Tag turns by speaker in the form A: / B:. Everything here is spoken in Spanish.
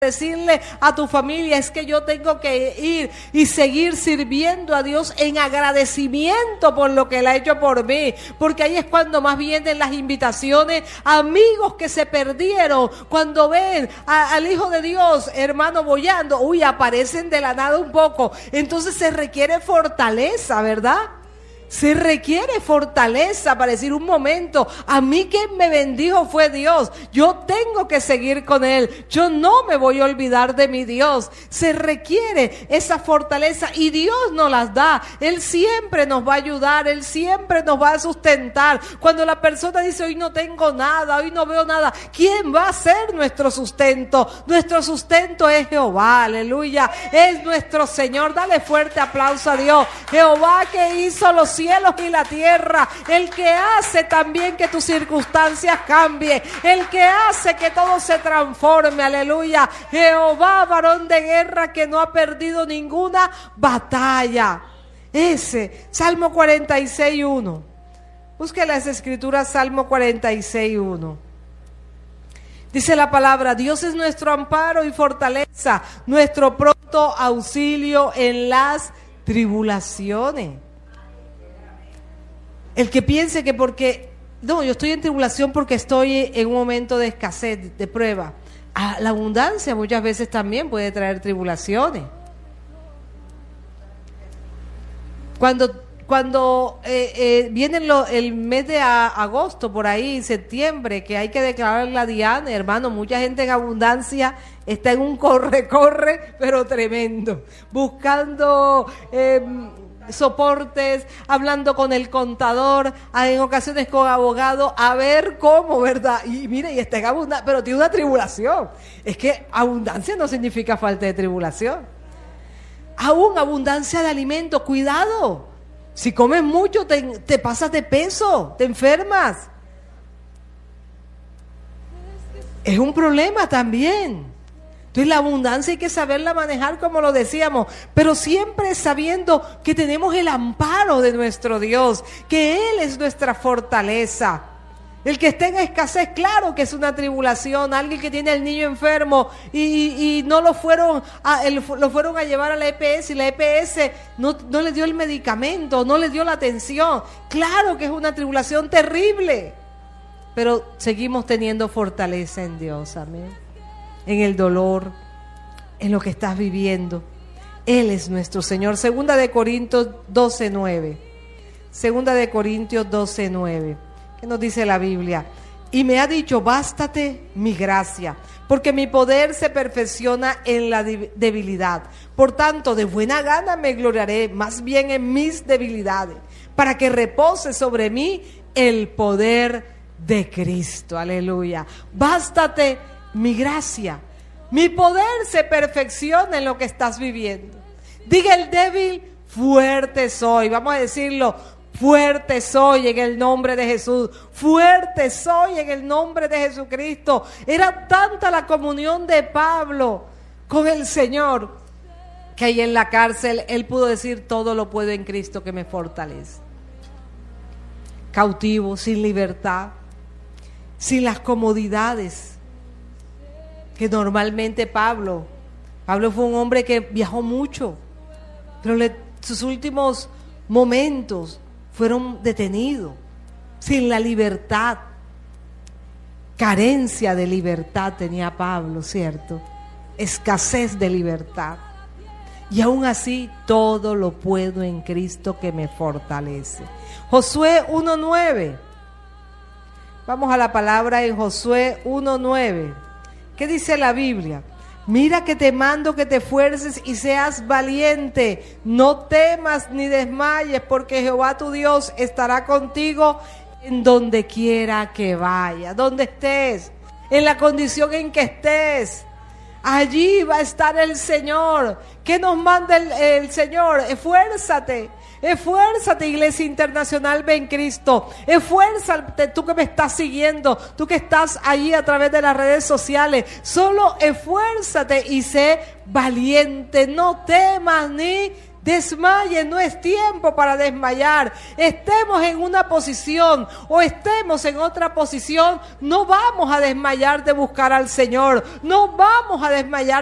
A: decirle a tu familia es que yo tengo que ir y seguir sirviendo a Dios en agradecimiento por lo que Él ha hecho por mí, porque ahí es cuando más vienen las invitaciones, amigos que se perdieron, cuando ven al Hijo de Dios, hermano, boyando, aparecen de la nada un poco, entonces se requiere fortaleza, ¿verdad? Se requiere fortaleza para decir un momento, a mí quien me bendijo fue Dios, yo tengo que seguir con Él, yo no me voy a olvidar de mi Dios. Se requiere esa fortaleza y Dios nos las da, Él siempre nos va a ayudar, Él siempre nos va a sustentar. Cuando la persona dice hoy no tengo nada, hoy no veo nada, ¿quién va a ser nuestro sustento? Nuestro sustento es Jehová, aleluya, es nuestro Señor. Dale fuerte aplauso a Dios. Jehová que hizo los cielos y la tierra, el que hace también que tus circunstancias cambien, el que hace que todo se transforme, aleluya. Jehová, varón de guerra que no ha perdido ninguna batalla. Ese, Salmo 46:1. Busque las escrituras, Salmo 46:1. Dice la palabra, Dios es nuestro amparo y fortaleza, nuestro pronto auxilio en las tribulaciones. El que piense que porque, no, yo estoy en tribulación porque estoy en un momento de escasez, de prueba. La abundancia muchas veces también puede traer tribulaciones. Cuando viene el mes de agosto, por ahí, septiembre, que hay que declarar la Diana, hermano, mucha gente en abundancia está en un corre, pero tremendo, buscando soportes, hablando con el contador, en ocasiones con abogado, a ver cómo, ¿verdad? Y mire, y está en abundancia, pero tiene una tribulación. Es que abundancia no significa falta de tribulación. Aún abundancia de alimento, cuidado. Si comes mucho, te pasas de peso, te enfermas. Es un problema también. Entonces la abundancia hay que saberla manejar como lo decíamos, pero siempre sabiendo que tenemos el amparo de nuestro Dios, que Él es nuestra fortaleza. El que esté en escasez, claro que es una tribulación. Alguien que tiene al niño enfermo y no lo fueron a llevar a la EPS y la EPS no le dio el medicamento, no le dio la atención. Claro que es una tribulación terrible, pero seguimos teniendo fortaleza en Dios, amén. En el dolor, en lo que estás viviendo. Él es nuestro Señor. Segunda de Corintios 12:9. Segunda de Corintios 12:9. ¿Qué nos dice la Biblia? Y me ha dicho, bástate mi gracia, porque mi poder se perfecciona en la debilidad. Por tanto, de buena gana me gloriaré, más bien en mis debilidades, para que repose sobre mí el poder de Cristo. Aleluya. Bástate mi gracia, mi poder se perfecciona en lo que estás viviendo. Diga el débil, fuerte soy. Vamos a decirlo, fuerte soy en el nombre de Jesús. Fuerte soy en el nombre de Jesucristo. Era tanta la comunión de Pablo con el Señor que ahí en la cárcel él pudo decir, todo lo puedo en Cristo que me fortalece. Cautivo, sin libertad, sin las comodidades que normalmente Pablo fue un hombre que viajó mucho, pero sus últimos momentos fueron detenidos, sin la libertad. Carencia de libertad tenía Pablo, ¿cierto? Escasez de libertad. Y aún así, todo lo puedo en Cristo que me fortalece. Josué 1:9. Vamos a la palabra en Josué 1:9. ¿Qué dice la Biblia? Mira que te mando que te esfuerces y seas valiente, no temas ni desmayes, porque Jehová tu Dios estará contigo en donde quiera que vaya, donde estés, en la condición en que estés. Allí va a estar el Señor. ¿Qué nos manda el Señor? Esfuérzate. Esfuérzate, Iglesia Internacional Ven Cristo. Esfuérzate, tú que me estás siguiendo, tú que estás ahí a través de las redes sociales. Solo esfuérzate y sé valiente. No temas ni desmayen, no es tiempo para desmayar. Estemos en una posición o estemos en otra posición, no vamos a desmayar de buscar al Señor, no vamos a desmayar